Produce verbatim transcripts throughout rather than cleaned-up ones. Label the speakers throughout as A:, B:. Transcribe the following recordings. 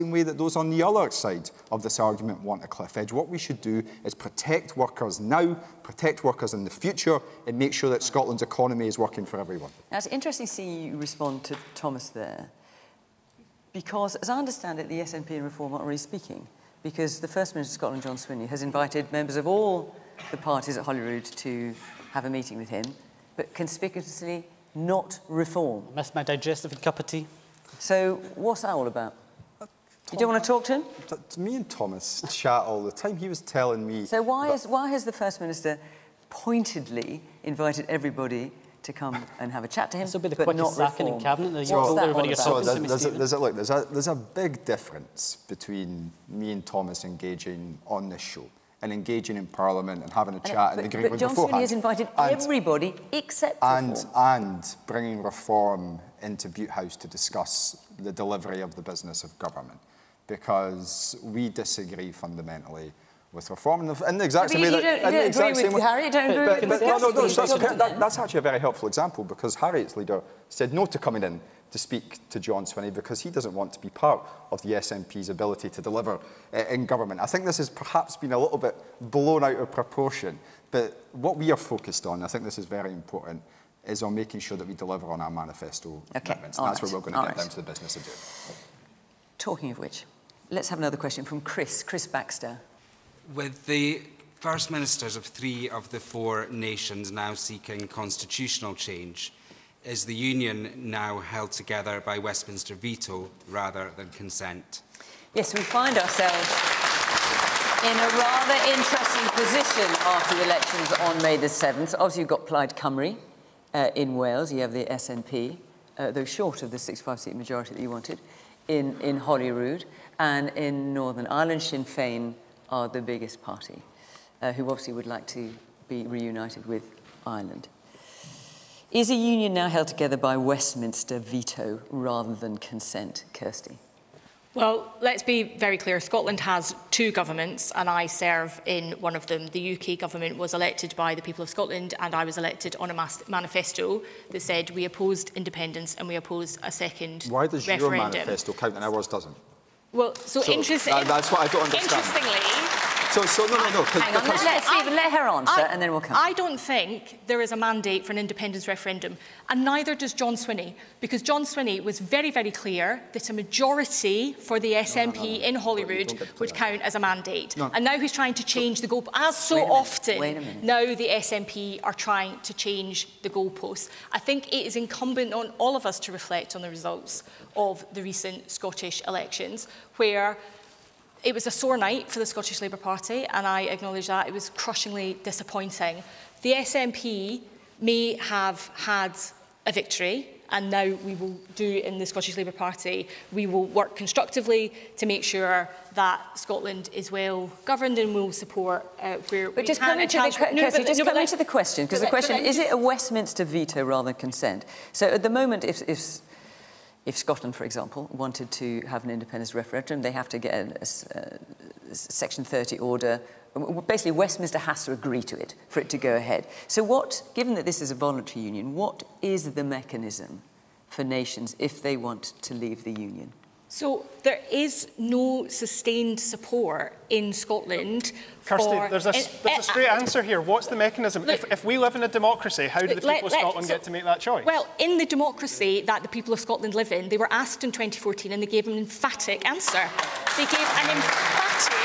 A: way that those on the other side of this argument want a cliff edge. What we should do is protect workers now, protect workers in the future, and make sure that Scotland's economy is working for everyone.
B: Now, it's interesting to see you respond to Thomas there, because, as I understand it, the S N P and Reform aren't really speaking, because the First Minister of Scotland, John Swinney, has invited members of all the parties at Holyrood to have a meeting with him, but conspicuously not Reform.
C: I missed my digestive cup of tea.
B: So, what's that all about? You don't want to talk to him?
A: Me and Thomas chat all the time. He was telling me...
B: So why, is, why has the First Minister pointedly invited everybody to come and have a chat to him,
C: This will be the
B: but
C: quickest
B: not
C: sacking in
B: Reform?
C: Cabinet that you've
B: What's
C: told
B: that
C: everybody
B: all
C: you're
B: about?
A: So
C: talking
A: there's,
C: to me,
A: there's, a,
C: Stephen.
A: there's, a, look, there's, a, there's a big difference between me and Thomas engaging on this show and engaging in Parliament and having a chat in the Green Room
B: But John
A: beforehand.
B: Swinney has invited
A: and,
B: everybody except
A: and,
B: Reform.
A: and bringing Reform into Butte House to discuss the delivery of the business of government, because we disagree fundamentally with Reform in the, in the exact
B: But
A: same
B: you,
A: way
B: you
A: that...
B: don't, you don't agree with
A: way,
B: Harry, you don't agree
A: but,
B: with
A: but,
B: the
A: no, no, no,
B: Gatsby.
A: that's, that, that's actually a very helpful example, because Harriet's leader said no to coming in to speak to John Swinney because he doesn't want to be part of the S N P's ability to deliver uh, in government. I think this has perhaps been a little bit blown out of proportion, but what we are focused on, I think this is very important, is on making sure that we deliver on our manifesto
B: Okay,
A: commitments. And that's
B: right,
A: where we're going to
B: all
A: get
B: right.
A: down to the business of doing.
B: Talking of which, let's have another question from Chris, Chris Baxter.
D: With the First Ministers of three of the four nations now seeking constitutional change, is the Union now held together by Westminster veto rather than consent?
B: Yes, we find ourselves in a rather interesting position after the elections on May the seventh. Obviously, you've got Plaid Cymru uh, in Wales. You have the S N P, uh, though short of the sixty-five seat majority that you wanted, in, in Holyrood. And in Northern Ireland, Sinn Féin are the biggest party, uh, who obviously would like to be reunited with Ireland. Is a union now held together by Westminster veto rather than consent? Kirsty.
E: Well, let's be very clear. Scotland has two governments and I serve in one of them. The U K government was elected by the people of Scotland and I was elected on a manifesto that said we opposed independence and we opposed a second
A: Why does
E: referendum.
A: your manifesto count and ours doesn't?
E: Well, so,
A: So,
E: interesting.
A: that- that's what I don't understand.
E: Interestingly,
A: So, so no, no, no.
B: Hang on, let, let's even let her answer
E: I,
B: and then we'll come.
E: I don't think there is a mandate for an independence referendum, and neither does John Swinney, because John Swinney was very, very clear that a majority for the S N P no, no, no, no. in Holyrood would count as a mandate. No. And now he's trying to change the goal. As so often, now the S N P are trying to change the goalposts. I think it is incumbent on all of us to reflect on the results of the recent Scottish elections, where it was a sore night for the Scottish Labour Party, and I acknowledge that. It was crushingly disappointing. The S N P may have had a victory, and now we will do in the Scottish Labour Party, we will work constructively to make sure that Scotland is well governed and will support uh, where
B: but
E: we
B: just
E: can.
B: come into the,
E: no,
B: Kirsty,
E: but,
B: just
E: no,
B: come
E: but
B: into the question, because the question, is it a Westminster veto rather than consent? So at the moment, if, if If Scotland, for example, wanted to have an independence referendum, they have to get a, a, a Section thirty order. Basically, Westminster has to agree to it for it to go ahead. So what, given that this is a voluntary union, what is the mechanism for nations if they want to leave the union?
E: So there is no sustained support in Scotland
F: Kirsty,
E: for...
F: there's a, there's a straight answer here. What's the mechanism?
E: Look,
F: if, if we live in a democracy, how do the people
E: let,
F: of
E: let,
F: Scotland
E: so,
F: get to make that choice?
E: Well, in the democracy that the people of Scotland live in, they were asked in twenty fourteen and they gave an emphatic answer. They gave an emphatic...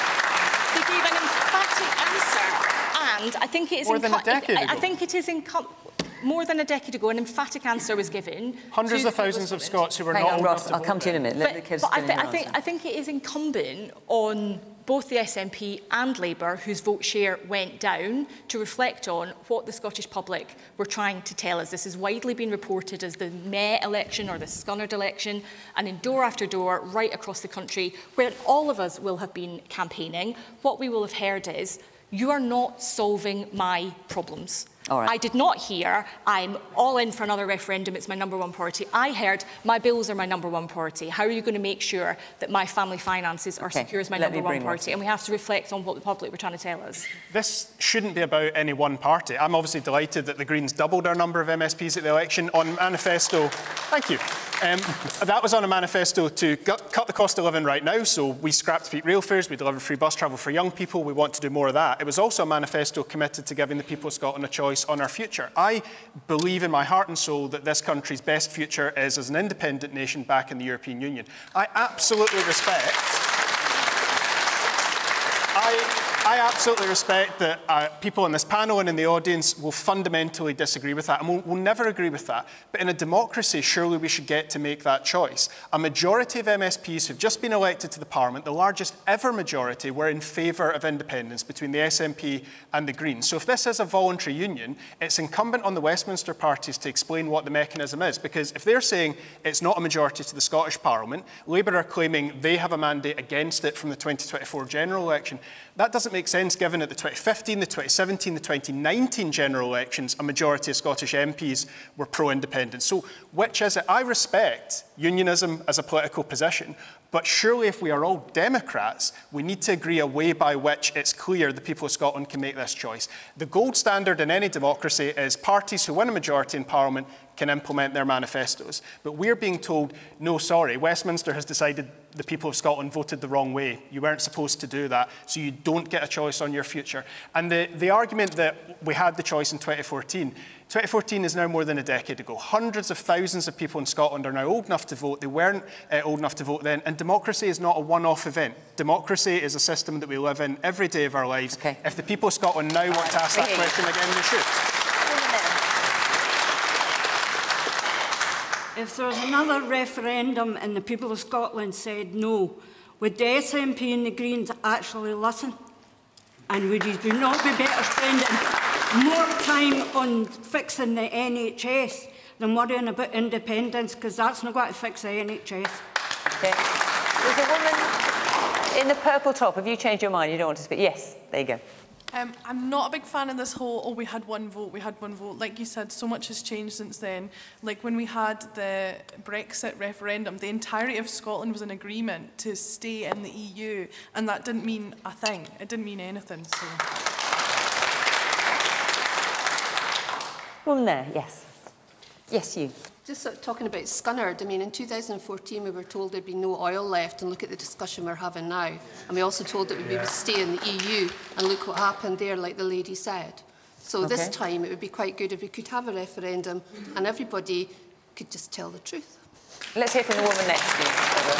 E: They gave an emphatic answer. And I think it is...
F: More than a decade
E: I,
F: ago.
E: I think it is... More than a decade ago, an emphatic answer was given.
F: Hundreds of thousands of Scots who were
B: Hang
F: not
B: on,
F: old
B: Ross,
F: enough to
B: I'll
F: vote
B: come to you in a minute. Let the
E: But,
B: kids
E: but I,
B: finish
E: th
B: their
E: I, think,
B: answer.
E: I think it is incumbent on both the S N P and Labour, whose vote share went down, to reflect on what the Scottish public were trying to tell us. This has widely been reported as the May election or the Scunard election, and in door after door, right across the country, where all of us will have been campaigning, what we will have heard is, you are not solving my problems.
B: All right.
E: I did not hear, I'm all in for another referendum, it's my number one priority. I heard, my bills are my number one priority. How are you going to make sure that my family finances are
B: Okay,
E: secure as my
B: let
E: number
B: me
E: one
B: bring
E: priority? And we have to reflect on what the public were trying to tell us.
F: This shouldn't be about any one party. I'm obviously delighted that the Greens doubled our number of M S Ps at the election on manifesto. Thank you. Um, that was on a manifesto to gut, cut the cost of living right now, so we scrapped peak rail fares, we delivered free bus travel for young people, we want to do more of that. It was also a manifesto committed to giving the people of Scotland a choice on our future. I believe in my heart and soul that this country's best future is as an independent nation back in the European Union. I absolutely respect... I, I absolutely respect that uh, people in this panel and in the audience will fundamentally disagree with that, and we'll, we'll never agree with that. But in a democracy, surely we should get to make that choice. A majority of M S Ps who've just been elected to the Parliament, the largest ever majority, were in favour of independence between the S N P and the Greens. So if this is a voluntary union, it's incumbent on the Westminster parties to explain what the mechanism is, because if they're saying it's not a majority to the Scottish Parliament, Labour are claiming they have a mandate against it from the twenty twenty-four general election. That doesn't make sense given at the twenty fifteen, the twenty seventeen, the twenty nineteen general elections, a majority of Scottish M Ps were pro-independence. So which is it? I respect unionism as a political position, but surely if we are all Democrats, we need to agree a way by which it's clear the people of Scotland can make this choice. The gold standard in any democracy is parties who win a majority in Parliament can implement their manifestos. But we're being told, no, sorry, Westminster has decided the people of Scotland voted the wrong way. You weren't supposed to do that, so you don't get a choice on your future. And the, the argument that we had the choice in twenty fourteen, twenty fourteen is now more than a decade ago. Hundreds of thousands of people in Scotland are now old enough to vote. They weren't uh, old enough to vote then. And democracy is not a one-off event. Democracy is a system that we live in every day of our lives.
B: Okay.
F: If the people of Scotland now want to ask that question again, they should.
C: If there was another referendum and the people of Scotland said no, would the S N P and the Greens actually listen? And would you not be better spending more time on fixing the N H S than worrying about independence, because that's not going to fix the N H S?
B: Okay. There's a woman in the purple top. Have you changed your mind? You don't want to speak? Yes, there you go.
G: Um, I'm not a big fan of this whole, oh, we had one vote, we had one vote. Like you said, so much has changed since then. Like when we had the Brexit referendum, the entirety of Scotland was in agreement to stay in the E U, and that didn't mean a thing. It didn't mean anything. So.
B: Woman there, yes. Yes, you.
H: Just sort of talking about Scunnerd, I mean, in two thousand fourteen we were told there'd be no oil left, and look at the discussion we're having now. And we also told that we would stay in the E U, and look what happened there, like the lady said. So
B: Okay.
H: this time it would be quite good if we could have a referendum and everybody could just tell the truth.
B: Let's hear from the woman next to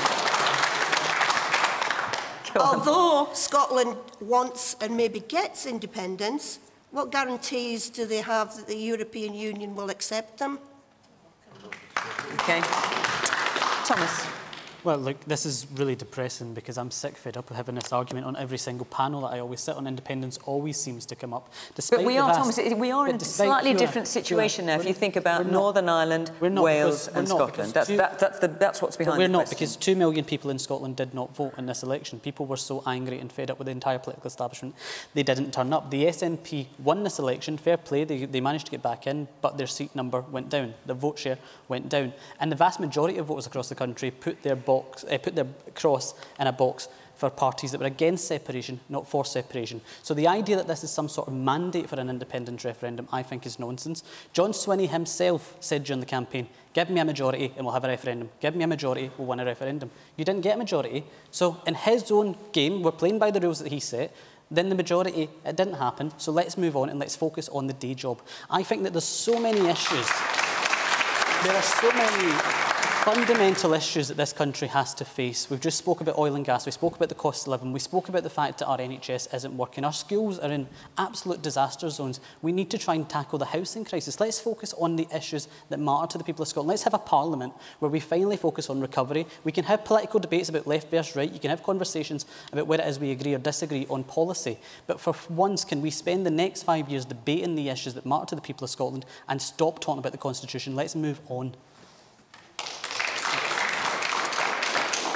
B: you. Go on.
I: Although Scotland wants and maybe gets independence, what guarantees do they have that the European Union will accept them?
B: Okay. Thomas.
J: Well, look, this is really depressing because I'm sick fed up of having this argument on every single panel that I always sit on. Independence always seems to come up. Despite
B: But we
J: the
B: are,
J: vast,
B: Thomas, we are in a
J: despite,
B: slightly
J: Fiona,
B: different situation
J: Fiona,
B: now if you think about
J: we're not-
B: Northern Ireland,
J: we're not
B: Wales
J: because- we're
B: and
J: not
B: Scotland.
J: because
B: That's,
J: two-
B: that, that's, the, that's what's
J: But
B: behind
J: we're
B: the
J: not,
B: question.
J: because two million people in Scotland did not vote in this election. People were so angry and fed up with the entire political establishment, they didn't turn up. The S N P won this election, fair play, they, they managed to get back in, but their seat number went down, their vote share went down. And the vast majority of voters across the country put their, box, uh, put their cross in a box for parties that were against separation, not for separation. So the idea that this is some sort of mandate for an independence referendum, I think is nonsense. John Swinney himself said during the campaign, give me a majority and we'll have a referendum. Give me a majority, we'll win a referendum. You didn't get a majority. So in his own game, we're playing by the rules that he set. Then the majority, it didn't happen. So let's move on and let's focus on the day job. I think that there's so many issues. There are so many fundamental issues that this country has to face. We've just spoke about oil and gas, we spoke about the cost of living, we spoke about the fact that our N H S isn't working, our schools are in absolute disaster zones. We need to try and tackle the housing crisis. Let's focus on the issues that matter to the people of Scotland. Let's have a parliament where we finally focus on recovery. We can have political debates about left versus right, you can have conversations about where it is we agree or disagree on policy. But for once, can we spend the next five years debating the issues that matter to the people of Scotland and stop talking about the Constitution? Let's move on.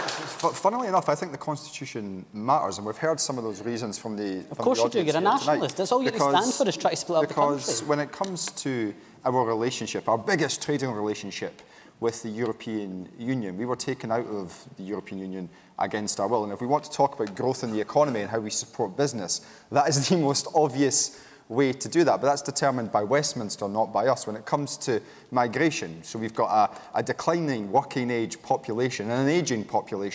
A: But funnily enough, I think the Constitution matters, and we've heard some of those reasons from the
J: Of
A: from
J: course
A: the
J: you do.
A: audience
J: You're a
A: here
J: nationalist.
A: tonight.
J: That's all you
A: Because-
J: stand for is try to split up the
A: Because
J: country.
A: when it comes to our relationship, our biggest trading relationship with the European Union, we were taken out of the European Union against our will. And if we want to talk about growth in the economy and how we support business, that is the most obvious way to do that. But that's determined by Westminster, not by us. When it comes to migration, so we've got a, a declining working age population and an ageing population.